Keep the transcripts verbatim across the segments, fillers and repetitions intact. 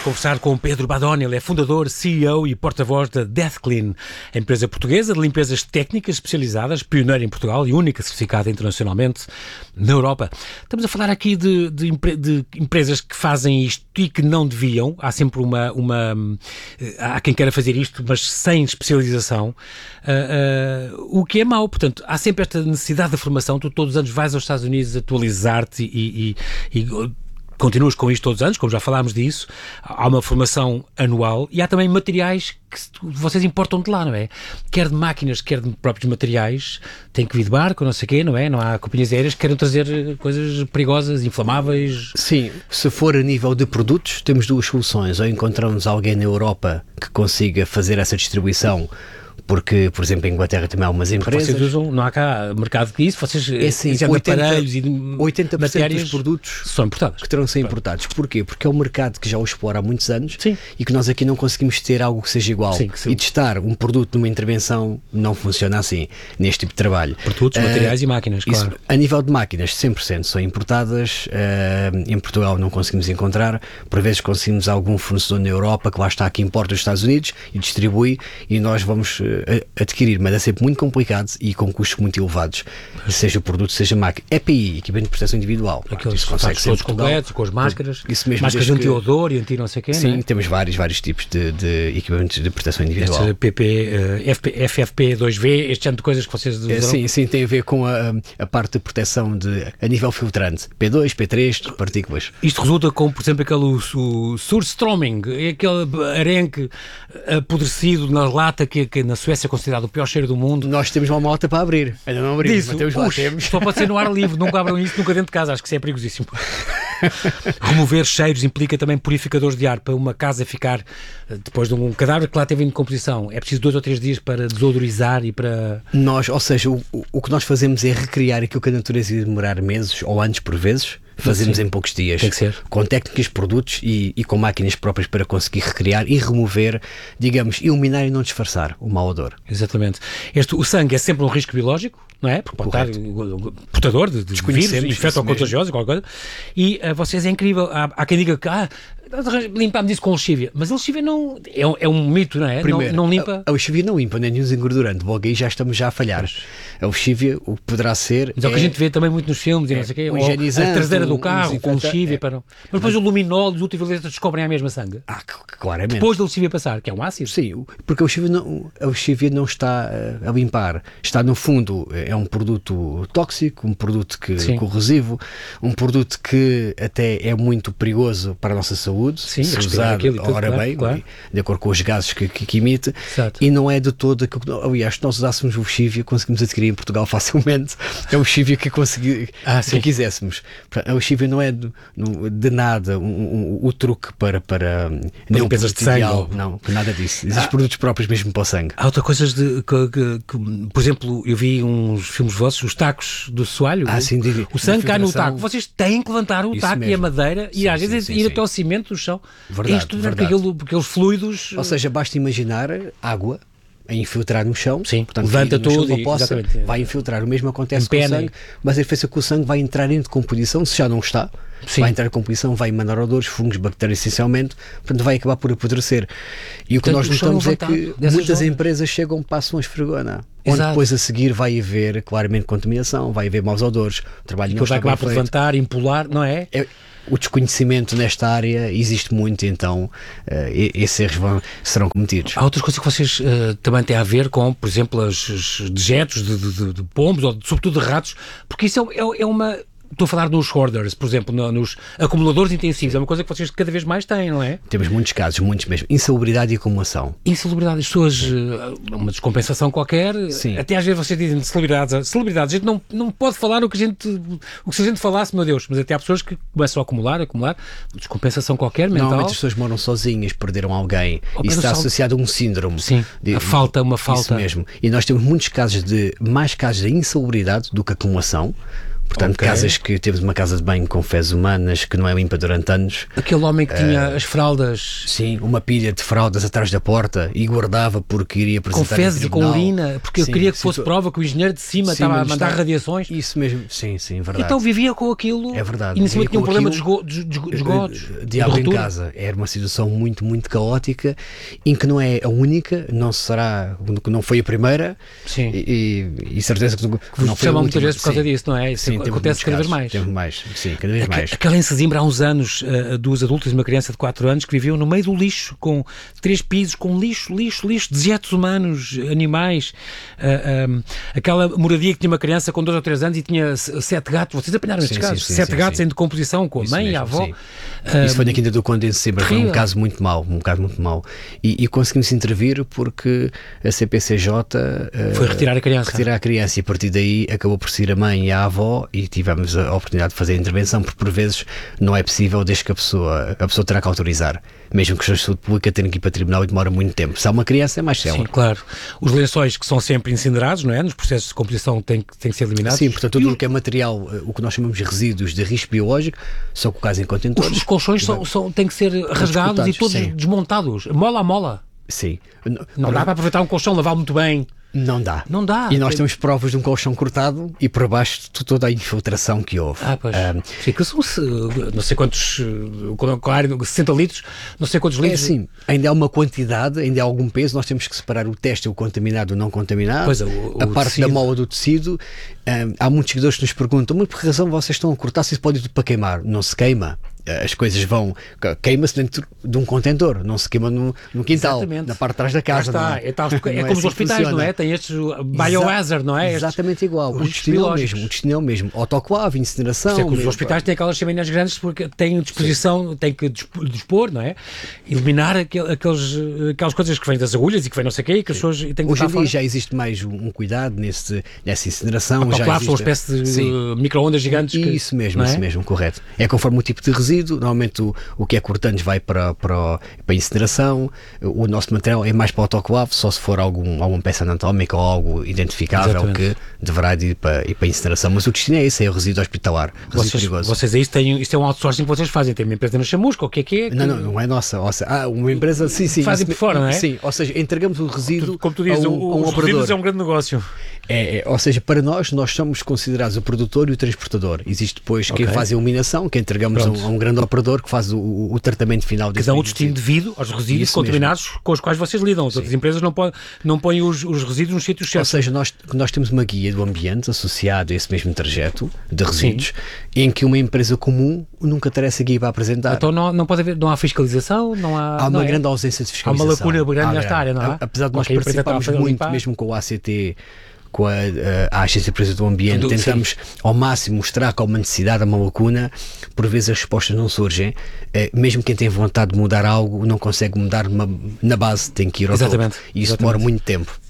conversar com Pedro Badoni. Ele é fundador, C E O e porta-voz da Deathclean, a empresa portuguesa de limpezas técnicas especializadas, pioneira em Portugal e única certificada internacionalmente na Europa. Estamos a falar aqui de, de, de empresas que fazem isto e que não deviam. Há sempre uma... uma há quem queira fazer isto, mas sem especialização, uh, uh, o que é mau. Portanto, há sempre esta necessidade de formação. Tu todos os anos vais aos Estados Unidos atualizar-te e... e, e continuas com isto todos os anos, como já falámos disso. Há uma formação anual e há também materiais que vocês importam de lá, não é? Quer de máquinas, quer de próprios materiais, tem que vir de barco, não sei o quê, não é? Não há companhias aéreas que querem trazer coisas perigosas, inflamáveis. Sim, se for a nível de produtos, temos duas soluções. Ou encontramos alguém na Europa que consiga fazer essa distribuição, porque, por exemplo, em Inglaterra também há algumas empresas. Vocês usam, não há cá mercado que isso, vocês é assim, já oitenta, aparelhos e oitenta por cento dos produtos são importados. Que terão de ser importados. Porquê? Porque é um mercado que já o explora há muitos anos. Sim. E que nós aqui não conseguimos ter algo que seja igual. Sim, que e testar um produto numa intervenção não funciona assim, neste tipo de trabalho. Produtos, uh, materiais e máquinas, claro. Isso, a nível de máquinas, cem por cento são importadas. Uh, em Portugal não conseguimos encontrar. Por vezes conseguimos algum fornecedor na Europa que lá está, que importa dos Estados Unidos e distribui, e nós vamos uh, adquirir, mas é sempre muito complicado e com custos muito elevados, seja o produto, seja a máquina. E P I, equipamento de proteção individual. Aqueles fatos todos completos, com as máscaras, isso mesmo, máscaras anti-odor e anti-não sei o quê, sim, não é? Temos vários, vários tipos de, de equipamentos de proteção individual. Este P P, uh, F F P dois V, este género de coisas que vocês usam? Sim, sim, tem a ver com a, a parte de proteção de, a nível filtrante. P dois, P três, partículas. Isto resulta com, por exemplo, aquele o, o surströmming, aquele arenque apodrecido na lata que, que na Suécia é considerado o pior cheiro do mundo. Nós temos uma malta para abrir. Ainda não abrimos, Disso, mas temos lá, puxa, temos. Só pode ser no ar livre, nunca abram isso, nunca dentro de casa, acho que isso é perigosíssimo. Remover cheiros implica também purificadores de ar para uma casa ficar, depois de um cadáver que lá teve em decomposição, é preciso dois ou três dias para desodorizar e para... Nós, ou seja, o, o que nós fazemos é recriar aquilo que a natureza ia demorar meses ou anos por vezes. Fazemos Sim. em poucos dias, Tem que ser. Com técnicas, produtos e, e com máquinas próprias para conseguir recriar e remover, digamos, eliminar e não disfarçar o mau odor. Exatamente. Este, o sangue é sempre um risco biológico, não é? Porque pode estar portador de, de vírus, infecto-contagioso, qualquer coisa. E uh, vocês, é incrível, há, há quem diga que ah, limpámos isso com lexívia, mas a lexívia não, é, é um mito, não é? Primeiro, não, não limpa. A, a lexívia não limpa, nem nenhum engordurante, logo aí já estamos já a falhar. Pois. A lexívia, o que poderá ser... Mas é o que a gente vê também muito nos filmes e não sei o quê, um higienizante, a traseira do carro um com lexívia, é, para não... Mas depois mas... o luminol e os ultravioletas descobrem a mesma sangue. Ah, claramente. Depois da lexívia passar, que é um ácido. Sim, porque a lexívia não, a lexívia não está a limpar, está no fundo, é um produto tóxico, um produto que, corrosivo, um produto que até é muito perigoso para a nossa saúde. Sim, se usado, tudo, ora claro, bem, claro. de acordo com os gases que, que, que emite. Exato. E não é de todo aquilo que, aliás, se nós usássemos o lexívia, conseguimos adquirir em Portugal facilmente. É o lexívia que, consegui, ah, que quiséssemos. A lexívia não é de, de nada um, um, o truque para, para nem um peso de sangue. Não, nada disso. Existem ah, produtos próprios mesmo para o sangue. Há outras coisas de que, que, que, por exemplo, eu vi uns filmes vossos, os tacos do soalho. Ah, sim, de, o sangue cai no taco. Vocês têm que levantar o taco mesmo. E a madeira sim, e às sim, vezes sim, ir sim. até ao cimento do chão. Verdade, Isto, verdade. Porque, porque os fluidos... Ou seja, basta imaginar água a infiltrar no chão. Sim, portanto, levanta tudo e poça, vai infiltrar. O mesmo acontece com o sangue, mas a diferença é que o sangue vai entrar em decomposição, se já não está. Sim. Vai entrar em decomposição, vai emanar odores, fungos, bactérias essencialmente, portanto vai acabar por apodrecer. E o que nós notamos é que muitas empresas chegam, passam a esfregona, onde depois a seguir vai haver claramente contaminação, vai haver maus odores, o trabalho não vai acabar por levantar, empolar, não é? é O desconhecimento nesta área existe muito, então uh, esses erros vão, serão cometidos. Há outras coisas que vocês uh, também têm a ver com, por exemplo, os, os dejetos de, de, de pombos, ou de, sobretudo de ratos, porque isso é, é, é uma... Estou a falar nos hoarders, por exemplo, no, nos acumuladores intensivos. É uma coisa que vocês cada vez mais têm, não é? Temos muitos casos, muitos mesmo. Insalubridade e acumulação. Insalubridade, as pessoas, uma descompensação qualquer. Sim. Até às vezes vocês dizem de celebridades. Celebridades, a gente não, não pode falar o que a gente, o que se a gente falasse, meu Deus, mas até há pessoas que começam a acumular, a acumular, uma descompensação qualquer, mental. Normalmente as pessoas moram sozinhas, perderam alguém. Ou isso está sal... associado a um síndrome. Sim, de, a falta, uma falta. Isso mesmo. E nós temos muitos casos de, mais casos de insalubridade do que acumulação. Portanto, okay. casas que temos uma casa de banho com fezes humanas que não é limpa durante anos. Aquele homem que tinha uh, as fraldas. Sim, uma pilha de fraldas atrás da porta e guardava porque iria apresentar com fezes e com urina, porque sim, eu queria que fosse sim, prova que o engenheiro de cima sim, estava a mandar está... radiações. Isso mesmo, sim, sim, verdade. Então vivia com aquilo. É verdade. E nesse momento tinha um problema aquilo, de esgotos. Diabo em casa. Era uma situação muito, muito caótica, em que não é a única, não será, não foi a primeira. Sim. E, e, e certeza que não, que não foi a última. Muitas vezes por causa sim. disso, não é? Isso sim, acontece cada vez mais. Temos mais, sim, cada vez mais. Aquela em Sesimbra, há uns anos, uh, duas adultas e uma criança de quatro anos que viviam no meio do lixo, com três pisos, com lixo, lixo, lixo, dejetos humanos, animais. Uh, um, aquela moradia que tinha uma criança com dois ou três anos e tinha sete gatos. Vocês apanharam estes casos? Sim, sete sim, gatos sim. em decomposição, com a Isso mãe mesmo, e a avó. Um, Isso foi na Quinta do Conde em Sesimbra. Foi um caso muito mau, um caso muito mau. E, e conseguimos intervir porque a C P C J uh, foi retirar a criança. Retirar a criança e a partir daí acabou por ser a mãe e a avó e tivemos a oportunidade de fazer a intervenção, porque por vezes não é possível desde que a pessoa, a pessoa terá que autorizar. Mesmo que questões de saúde pública tenham que ir para o tribunal e demora muito tempo. Se há uma criança é mais célere. Sim, claro. Os lençóis que são sempre incinerados, não é? Nos processos de composição têm, têm que ser eliminados. Sim, portanto tudo o que é material, o que nós chamamos de resíduos de risco biológico, são colocados em contentores. Os, os colchões são, são, têm que ser rasgados e todos sim. desmontados, mola a mola. Sim. Não, não dá para aproveitar um colchão, lavar muito bem. Não dá. Não dá. E nós temos provas de um colchão cortado e por baixo de toda a infiltração que houve. Ah, pois. Um, Sim, que são não sei quantos, com sessenta litros, não sei quantos litros. É assim, ainda há uma quantidade, ainda há algum peso, nós temos que separar o teste, o contaminado e o não contaminado. Pois, o, o a parte tecido. Da mola do tecido. Um, há muitos seguidores que nos perguntam, mas por que razão vocês estão a cortar se isso pode ir tudo para queimar? Não se queima. As coisas vão, queima-se dentro de um contentor, não se queima no, no quintal, exatamente. Na parte de trás da casa. Está, não é? É, tal, é, é como é os hospitais, funciona. Não é? Tem estes biohazard, não é? Exatamente estes, igual. O destino é o mesmo, o destino é o mesmo. Autoclave, incineração. Por é que os hospitais têm aquelas chaminés grandes porque têm disposição, têm que dispor, não é? Eliminar aquel, aqueles, aquelas coisas que vêm das agulhas e que vêm não sei o quê, e que as pessoas têm que hoje em dia fora. Já existe mais um cuidado nesse, nessa incineração. Autoclave são uma espécie de sim. micro-ondas gigantes. Que, isso mesmo, isso é? mesmo, correto. É conforme o tipo de resíduo, normalmente o O que é cortantes vai para, para, para a incineração, o nosso material é mais para o autoclave, só se for algum, alguma peça anatómica ou algo identificável. Exatamente. Que deverá ir para, ir para a incineração. Mas o destino é esse, é o resíduo hospitalar, resíduo vocês, perigoso. Vocês aí têm, isto é um outsourcing que vocês fazem, tem uma empresa no Chamusca, o que é que é? Que... Não, não, não é nossa. Ou seja, ah, uma empresa, sim, sim. Fazem por fora, não é? Sim, ou seja, entregamos o resíduo como tu dizes, a um, o, a um os operador. Resíduos é um grande negócio. É, é, ou seja, para nós, nós somos considerados o produtor e o transportador. Existe depois okay. quem faz a iluminação, que entregamos a um, a um grande operador que faz o, o, o tratamento final desse. Que dão o destino devido aos resíduos Isso contaminados mesmo. Com os quais vocês lidam. As Sim. outras empresas não, põem, não põem os, os resíduos nos sítios certos. Ou seja, nós, nós temos uma guia do ambiente associado a esse mesmo trajeto de resíduos, Sim. em que uma empresa comum nunca terá essa guia para apresentar. Então não, não pode haver, não há fiscalização, não há... Há uma não grande é? ausência de fiscalização. Há uma lacuna grande nesta área, não é? Apesar de nós participarmos muito, mesmo com o A C T, com a, a Agência Presa do Ambiente, Tudo, tentamos sim. ao máximo mostrar que há uma necessidade, há uma lacuna, por vezes as respostas não surgem, eh, mesmo quem tem vontade de mudar algo não consegue mudar uma, na base, tem que ir ao Exatamente. Topo, e isso Exatamente. demora muito tempo.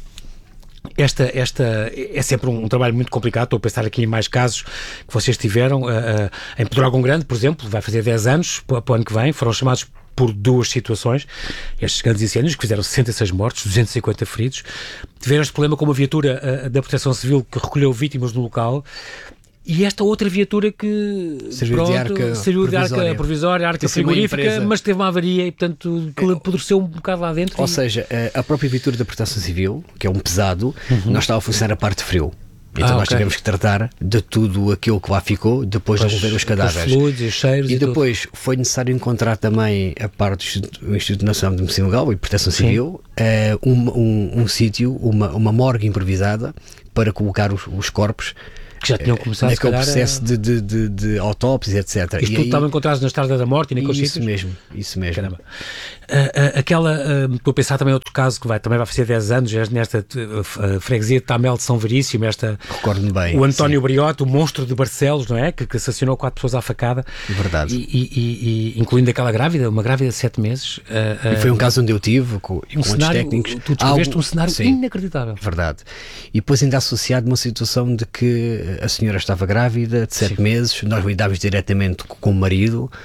Esta, esta é sempre um, um trabalho muito complicado. Estou a pensar aqui em mais casos que vocês tiveram. Uh, uh, em Pedrógão Grande, por exemplo, vai fazer dez anos para, para o ano que vem, foram chamados por duas situações, estes grandes incêndios que fizeram sessenta e seis mortos, duzentos e cinquenta feridos. Tiveram este problema com uma viatura uh, da Proteção Civil que recolheu vítimas no local. E esta outra viatura que serviu pronto, de arca serviu de provisória, arca, provisória, arca frigorífica, mas teve uma avaria e, portanto, que apodreceu um bocado lá dentro. Ou e... seja, a própria viatura da Proteção Civil, que é um pesado, uhum. não estava a funcionar a parte de frio. Então ah, nós okay. tivemos que tratar de tudo aquilo que lá ficou, depois pois, de remover os cadáveres. Os fluidos, os cheiros e, e depois tudo. Foi necessário encontrar também a parte do Instituto Nacional de Medicina Legal e Proteção Civil, uh, um, um, um sítio, uma, uma morgue improvisada para colocar os, os corpos. Que já tinham começado naquele a processo de, de, de, de autópsia, etcétera. Isto tudo estava encontrado na Estrada da Morte e naqueles sítios? Isso mesmo, isso mesmo. Caramba. Uh, uh, aquela, uh, estou a pensar também em outro caso que vai, também vai fazer dez anos, nesta uh, freguesia de Tamel de São Veríssimo, esta, recordo-me bem. O António Briote, o monstro de Barcelos, não é? Que, que assassinou quatro pessoas à facada. Verdade. E, e, e, incluindo aquela grávida, uma grávida de sete meses. Uh, uh, e foi um caso onde eu tive, com, um com cenário, técnicos. Tu descreveste um cenário sim, inacreditável. Verdade. E depois ainda associado uma situação de que a senhora estava grávida de sete sim. meses, nós lidávamos diretamente com o marido,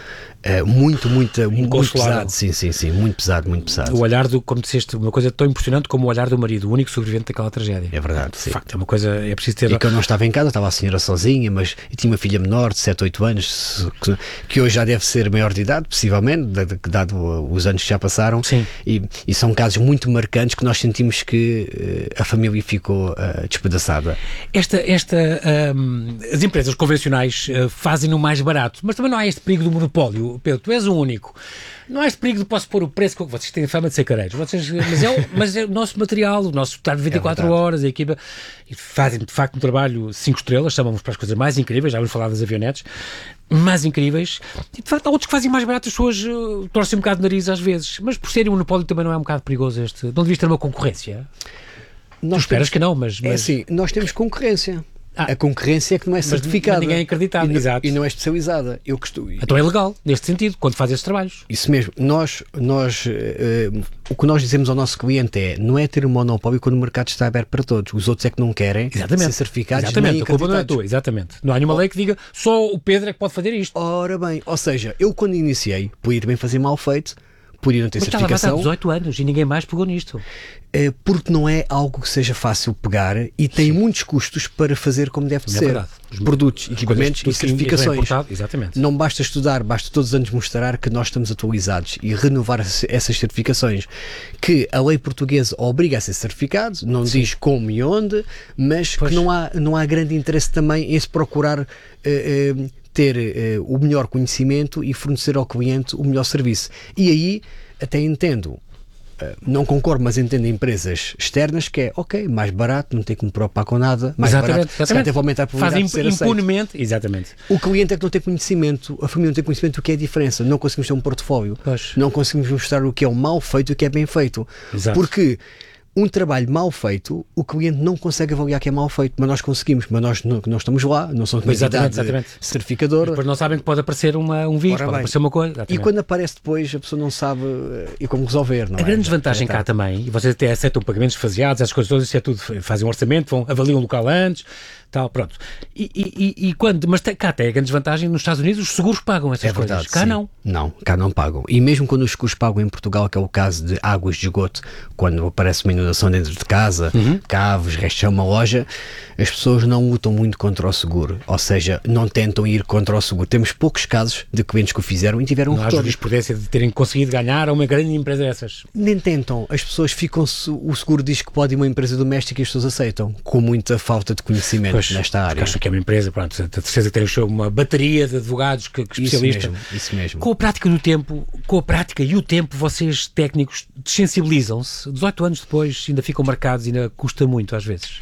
Uh, muito, muito, muito pesado, sim, sim, sim, muito pesado, muito pesado. O olhar do, como disseste, uma coisa tão impressionante como o olhar do marido, o único sobrevivente daquela tragédia. É verdade, sim. De facto, é uma coisa, é preciso ter... E que eu não estava em casa, estava a senhora sozinha, mas eu tinha uma filha menor de sete, oito anos, que, que hoje já deve ser maior de idade, possivelmente, dado os anos que já passaram. Sim. E, e são casos muito marcantes que nós sentimos que uh, a família ficou uh, despedaçada. Esta, esta, um, as empresas convencionais uh, fazem-no mais barato, mas também não há este perigo do monopólio. Pedro, tu és o único. Não há este perigo de posso pôr o preço que vocês têm fama de ser careiros. Vocês, mas, é o, mas é o nosso material, o nosso estar vinte e quatro é horas, a equipa, e fazem de facto um trabalho cinco estrelas, chamamos para as coisas mais incríveis, já vamos falar das avionetes, mais incríveis, e de facto há outros que fazem mais barato, as pessoas uh, torcem um bocado de nariz às vezes, mas por serem um monopólio também não é um bocado perigoso este, não devias ter uma concorrência? Nós tu esperas temos, que não, mas, mas... É assim, nós temos concorrência. Ah, a concorrência é que não é certificada. Mas ninguém é acreditado, e, exato. E não é especializada. Eu costumo... Então é legal, neste sentido, quando faz esses trabalhos. Isso mesmo. Nós, nós, uh, o que nós dizemos ao nosso cliente é, não é ter um monopólio quando o mercado está aberto para todos. Os outros é que não querem exatamente. ser certificados. Exatamente, nem a culpa não é tua, exatamente. Não há nenhuma oh. lei que diga só o Pedro é que pode fazer isto. Ora bem, ou seja, eu quando iniciei, podia bem fazer mal feito, podia não ter mas certificação. Mas estava há dezoito anos e ninguém mais pegou nisto. É porque não é algo que seja fácil pegar e tem Sim. muitos custos para fazer como deve não ser. É verdade. Os produtos, equipamentos e certificações. Exatamente. Não basta estudar, basta todos os anos mostrar que nós estamos atualizados e renovar essas certificações, que a lei portuguesa obriga a ser certificado, não Sim. diz como e onde, mas pois. que não há, não há grande interesse também em se procurar uh, uh, ter uh, o melhor conhecimento e fornecer ao cliente o melhor serviço. E aí até entendo, não concordo, mas entendo empresas externas que é, ok, mais barato, não tem que me preocupar com nada, mais exatamente, barato, exatamente. se calhar aumentar a probabilidade Faz de ser impunemente, aceito. Exatamente. O cliente é que não tem conhecimento, a família não tem conhecimento do que é a diferença, não conseguimos ter um portfólio, pois. não conseguimos mostrar o que é o mal feito e o que é bem feito. Exato. Porque um trabalho mal feito, o cliente não consegue avaliar que é mal feito, mas nós conseguimos, mas nós não, não estamos lá, não somos uma entidade certificadora. Depois não sabem que pode aparecer uma, um vírus, pode aparecer uma coisa. Exatamente. E quando aparece depois, a pessoa não sabe e como resolver. Não a é? grande desvantagem cá também, e vocês até aceitam pagamentos faseados, essas coisas todas, isso é tudo, fazem um orçamento, vão, avaliam o local antes, tal, pronto. E, e, e quando, mas cá até a grande desvantagem, nos Estados Unidos os seguros pagam essas é coisas. Verdade, cá sim. não. Não, cá não pagam. E mesmo quando os seguros pagam em Portugal, que é o caso de águas de esgoto, quando aparece uma inundação dentro de casa, uhum. caves, restos de uma loja, as pessoas não lutam muito contra o seguro. Ou seja, não tentam ir contra o seguro. Temos poucos casos de clientes que o fizeram e tiveram um retorno. Não há jurisprudência de terem conseguido ganhar a uma grande empresa dessas. Nem tentam. As pessoas ficam, o seguro diz que pode ir uma empresa doméstica e as pessoas aceitam, com muita falta de conhecimento pois, nesta área. Acho que é uma empresa, pronto, a certeza que tem uma bateria de advogados que, que especialistas. Isso mesmo, isso mesmo. Com a prática do tempo, com a prática e o tempo, vocês técnicos desensibilizam-se. dezoito anos depois ainda ficam marcados e ainda custa muito às vezes.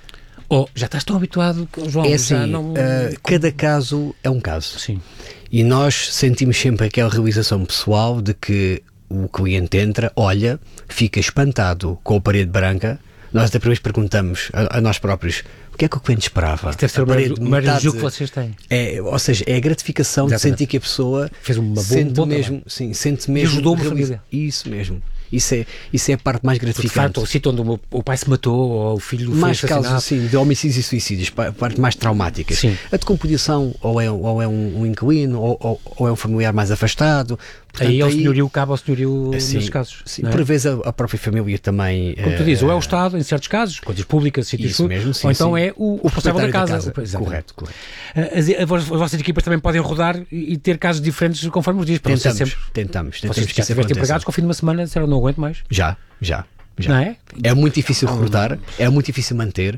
Ou já estás tão habituado, João? É assim, já não... uh, cada caso é um caso. Sim. E nós sentimos sempre aquela realização pessoal de que o cliente entra, olha, fica espantado com a parede branca. Nós até primeiro perguntamos a, a nós próprios o que é que o cliente esperava. Deve ser o maior jogo que vocês têm. É, ou seja, é a gratificação Exatamente. de sentir que a pessoa fez uma boa, sente bom mesmo, sim, sente mesmo ajudou uma família. Isso mesmo. Isso é, isso é a parte mais gratificante. De facto, o sítio onde o, o pai se matou ou o filho mais foi casos assim, de homicídios e suicídios, parte mais traumáticas. Sim. A decomposição ou é, ou é um, um inquilino ou, ou, ou é um familiar mais afastado. Portanto, aí é o senhorio, cabe ao senhorio assim, nesses casos. Sim, é? Por vezes a, a própria família também... Como tu dizes, ou é o Estado, em certos casos, coisas públicas, sítios isso mesmo, sim, ou então sim. é o, o responsável da casa. Da casa. Correto, correto. As, as, as vossas equipas também podem rodar e ter casos diferentes conforme os dias. Para tentamos, sempre... tentamos, tentamos. Vocês já tiveste empregados com o fim de uma semana, disseram não aguento mais? Já, já. Já. Não é? É muito difícil recrutar, é muito difícil manter,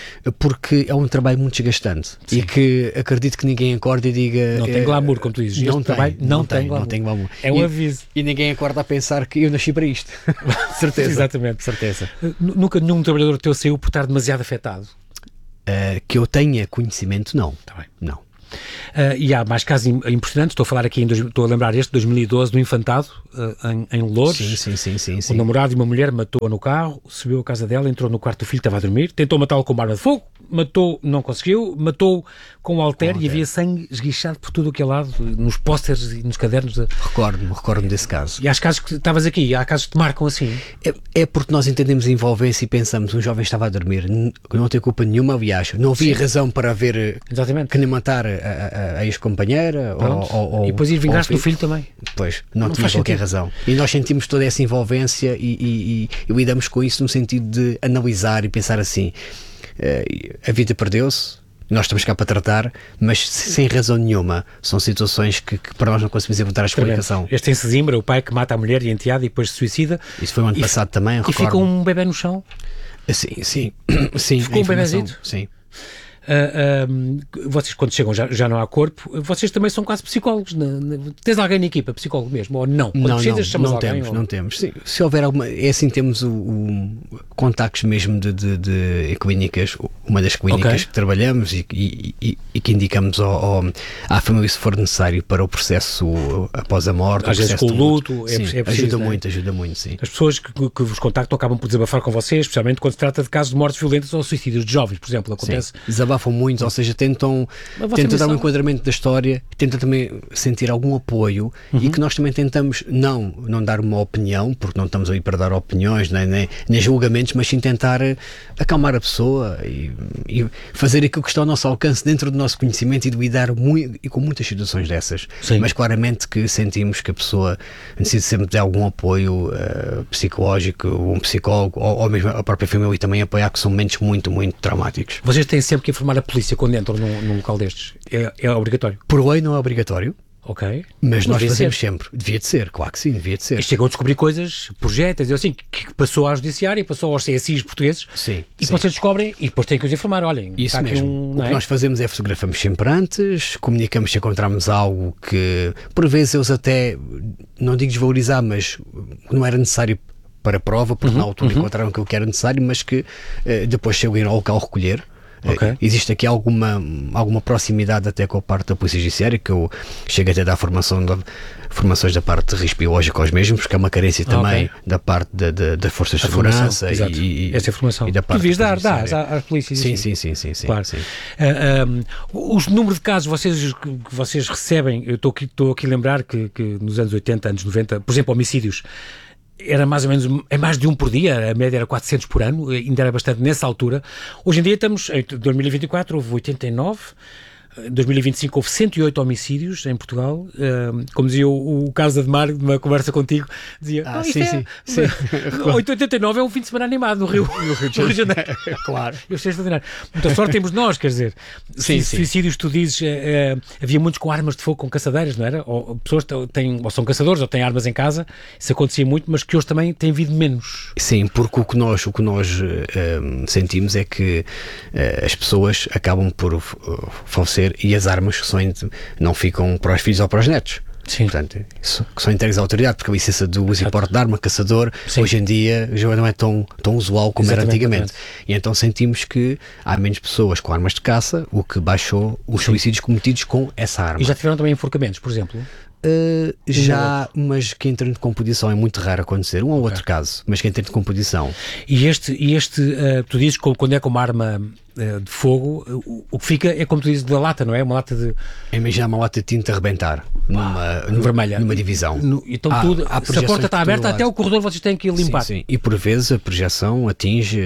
porque é um trabalho muito desgastante. Sim. E que acredito que ninguém acorde e diga... Não tem glamour, como tu dizes. Não, este tem, trabalho não, não, tem, tem glamour. não tem glamour. É um e, aviso. E ninguém acorda a pensar que eu nasci para isto. Certeza. Exatamente. Certeza. Nunca nenhum trabalhador teu saiu por estar demasiado afetado? Uh, que eu tenha conhecimento, não. Tá bem. Não. Uh, e há mais casos impressionantes, estou a falar aqui, em dois, estou a lembrar este, dois mil e doze, do infantado, uh, em, em Loures. Sim, sim, sim, sim, sim. Um namorado e uma mulher matou-a no carro, subiu à casa dela, entrou no quarto do filho, estava a dormir, tentou matá-lo com uma arma de fogo, matou, não conseguiu, matou com um halter e havia sangue esguichado por todo aquele lado, nos pósteres e nos cadernos. De... Recordo-me, recordo-me desse caso. E há casos que estavas aqui, há casos que te marcam assim. É, é porque nós entendemos a envolvência e pensamos, um jovem estava a dormir, não tem culpa nenhuma, aliás, não havia Sim. razão para haver, Exatamente. que nem matar a, a, a ex-companheira ou, ou, ou, e depois ir vingar-se do filho também. Pois, não, não tinha faz qualquer sentido. razão. E nós sentimos toda essa envolvência e, e, e, e lidamos com isso no sentido de analisar e pensar assim, uh, a vida perdeu-se, nós estamos cá para tratar, mas sem razão nenhuma. São situações que, que para nós não conseguimos encontrar a explicação. Este em Sesimbra, o pai que mata a mulher e a enteada e depois se suicida. Isso foi o ano e, passado também, E recordo. fica um bebê no chão. Sim, sim. sim Ficou um bebezito? Sim. Uh, uh, vocês quando chegam já, já não há corpo, vocês também são quase psicólogos, na, na, tens alguém na equipa, psicólogo mesmo, ou não? Quando Não, precisas, não, chamas não alguém, temos, ou... não temos. Sim, se houver alguma, é assim, temos o, o contactos mesmo de, de, de clínicas, uma das clínicas okay. que trabalhamos e, e, e, e que indicamos ao, ao, à família se for necessário para o processo após a morte. Às vezes com o luto, é, sim, é preciso, ajuda né? muito, ajuda muito, sim. As pessoas que, que vos contactam acabam por desabafar com vocês, especialmente quando se trata de casos de mortes violentas ou suicídios de jovens, por exemplo, acontece. Sim, desabafam muito, ou seja, tentam, tentam dar um enquadramento da história, tentam também sentir algum apoio uhum. e que nós também tentamos não, não dar uma opinião, porque não estamos aí para dar opiniões nem, nem, nem julgamentos, mas sim tentar acalmar a pessoa e, e fazer aquilo que está ao nosso alcance dentro do nosso conhecimento e de lidar muito, e com muitas situações dessas. Sim. Mas claramente que sentimos que a pessoa necessita sempre de algum apoio uh, psicológico, um psicólogo ou, ou mesmo a própria família e também apoiar, que são momentos muito, muito traumáticos. Vocês têm sempre que informar a polícia quando entram num, num local destes? É, é obrigatório? Por lei não é obrigatório. Ok. Mas nós fazemos ser. sempre. Devia de ser, claro que sim, devia de ser. E chegam a descobrir coisas, projetos, assim, que passou à judiciária, passou aos C S Is portugueses. Sim. E sim. vocês descobrem e depois têm que os informar. Olhem, isso está mesmo. Um, o que é? nós fazemos é fotografamos sempre antes, comunicamos se encontramos algo que, por vezes, eles até, não digo desvalorizar, mas não era necessário para a prova, porque uhum, na altura uhum. encontraram aquilo que era necessário, mas que uh, depois chegam a ir ao local recolher. Okay. Existe aqui alguma, alguma proximidade até com a parte da Polícia Judiciária, que eu chego até a dar formação de, formações da parte de risco biológico aos mesmos, que é uma carência também okay. da parte da, da, da Forças de Segurança e, e, essa informação. E da parte tu devias dar, dá, às, às polícias. Sim, sim, sim, sim, sim, claro. sim. Uh, um, os números de casos vocês, que vocês recebem, eu estou aqui, estou aqui a lembrar que, que nos anos oitenta, anos noventa, por exemplo, homicídios, era mais ou menos, é mais de um por dia, a média era quatrocentos por ano, ainda era bastante nessa altura. Hoje em dia estamos, em dois mil e vinte e quatro houve oitenta e nove, em dois mil e vinte e cinco houve cento e oito homicídios em Portugal, como dizia o, o Carlos Ademar, numa conversa contigo, dizia, ah, oh, sim, é, sim, sim. oitenta e nove é um fim de semana animado no Rio, no Rio de Janeiro. Claro. Eu sei extraordinário. Muita sorte temos nós, quer dizer, sim, sim. suicídios, tu dizes, é, é, havia muitos com armas de fogo, com caçadeiras, não era? Ou pessoas têm, ou são caçadores ou têm armas em casa, isso acontecia muito, mas que hoje também tem havido menos. Sim, porque o que nós, o que nós um, sentimos é que uh, as pessoas acabam por uh, falecer e as armas só não ficam para os filhos ou para os netos. Sim. Portanto, isso, que são entregues à autoridade, porque a licença do uso e porte de arma, caçador, sim. hoje em dia já não é tão, tão usual como exatamente, era antigamente. Exatamente. E então sentimos que há menos pessoas com armas de caça, o que baixou os sim. suicídios cometidos com essa arma. E já tiveram também enforcamentos, por exemplo? Uh, já, mas que em termos de composição é muito raro acontecer, um ou okay. outro caso, mas que em termos de composição. E este, e este uh, tu dizes que quando é com uma arma uh, de fogo, uh, o que fica é como tu dizes da lata, não é? Uma lata de... Imagina uma lata de tinta a rebentar numa, numa, vermelha. numa divisão. No, então há, tudo, há se a porta está aberta, até o corredor vocês têm que limpar. Sim, sim. E por vezes a projeção atinge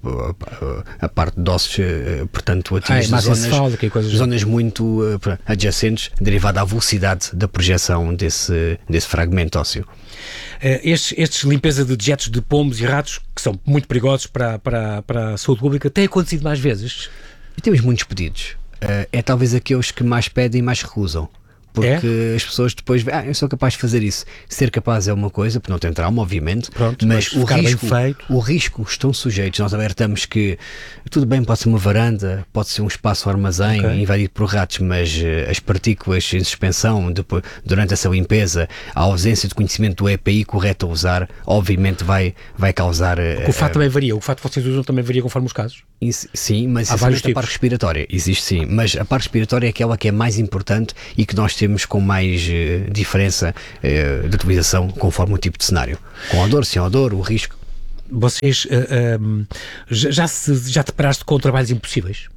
a, a parte de ossos, portanto atinge ah, é zonas, cefálica e coisas zonas muito uh, adjacentes, derivada à velocidade da projeção desse, desse fragmento ósseo. Uh, estes, estes limpeza de dejetos de pombos e ratos, que são muito perigosos para, para, para a saúde pública, têm acontecido mais vezes? E temos muitos pedidos. Uh, é talvez aqueles que mais pedem e mais recusam. Porque é? As pessoas depois veem, ah, eu sou capaz de fazer isso. Ser capaz é uma coisa, porque não tem trauma, obviamente. Pronto, mas, mas o risco, feito. o risco estão sujeitos. Nós alertamos que tudo bem, pode ser uma varanda, pode ser um espaço armazém okay. invadido por ratos, mas uh, as partículas em suspensão depois, durante essa limpeza, a ausência de conhecimento do E P I correto a usar, obviamente vai, vai causar. Uh, o fato uh, também varia. O fato que vocês usam também varia conforme os casos? Isso, sim, mas há vários a parte respiratória existe sim, mas a parte respiratória é aquela que é mais importante e que nós temos com mais uh, diferença uh, de utilização conforme o tipo de cenário, com odor, sem odor, o risco. Vocês uh, um, já, se, já te paraste com trabalhos impossíveis?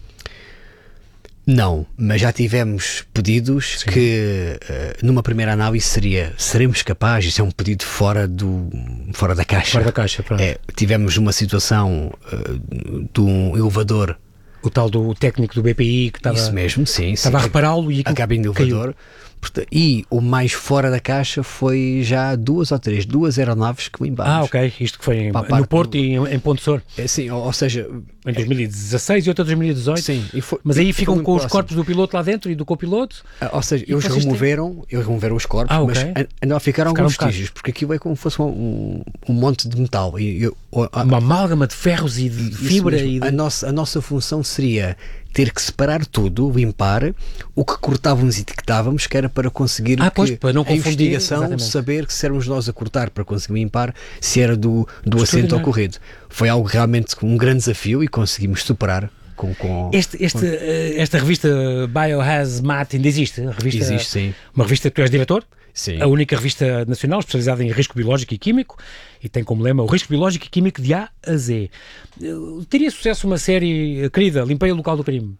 Não, mas já tivemos pedidos sim. que uh, numa primeira análise seria, seremos capazes, isso é um pedido fora, do, fora da caixa. Fora da caixa, pronto. É, tivemos uma situação uh, de um elevador O tal do técnico do B P I que estava, Isso mesmo, sim, estava sim. a repará-lo e a cabine do elevador. E o mais fora da caixa foi já duas ou três, duas aeronaves que limpámos. Ah, ok. Isto que foi em, no Porto do... e em, em Ponte Sor. É, sim, ou, ou seja... Em dois mil e dezasseis e outra em dois mil e dezoito. Sim. E foi, mas aí e ficam com próximo. os corpos do piloto lá dentro e do copiloto. Ah, ou seja, eles removeram, têm... eles removeram os corpos, ah, okay. mas ainda ficaram, ficaram alguns vestígios, porque aquilo é como se fosse um, um monte de metal. E, eu, a, Uma amálgama de ferros e de fibra. E de... A, nossa, a nossa função seria ter que separar tudo, limpar o que cortávamos e etiquetávamos, que era para conseguir ah, que pois, para não a investigação exatamente. saber que se éramos nós a cortar para conseguir limpar, se era do, do assento ocorrido. Foi algo realmente um grande desafio e conseguimos superar. Com, com, este, este, com... Esta revista Biohazmat ainda existe? A revista, existe, sim. Uma revista que tu és diretor? Sim. A única revista nacional especializada em risco biológico e químico e tem como lema o risco biológico e químico de A a Z. Teria sucesso uma série querida, Limpei o Local do Crime?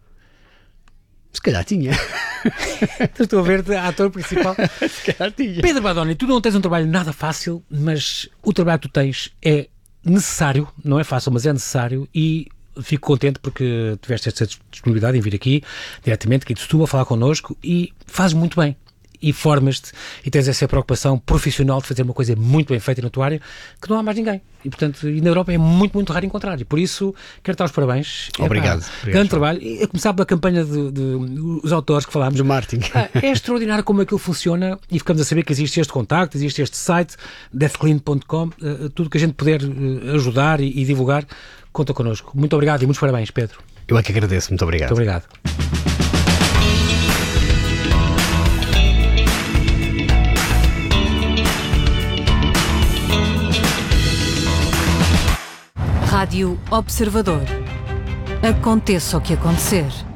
Se calhar tinha. Estou a ver a ator principal. Se calhar tinha. Pedro Badoni, tu não tens um trabalho nada fácil, mas o trabalho que tu tens é necessário, não é fácil, mas é necessário e fico contente porque tiveste esta disponibilidade em vir aqui diretamente, que tu a falar connosco e fazes muito bem. E formas-te e tens essa preocupação profissional de fazer uma coisa muito bem feita na tua área que não há mais ninguém. E, portanto, e na Europa é muito, muito raro encontrar. E por isso, quero dar os parabéns. Obrigado. É, pá, obrigado grande trabalho. E a começar pela campanha de, de, os autores que falámos. Do marketing. É extraordinário como aquilo funciona e ficamos a saber que existe este contacto, existe este site, death clean ponto com. Uh, tudo que a gente puder uh, ajudar e, e divulgar, conta connosco. Muito obrigado e muitos parabéns, Pedro. Eu é que agradeço. Muito obrigado. Muito obrigado. Rádio Observador. Aconteça o que acontecer.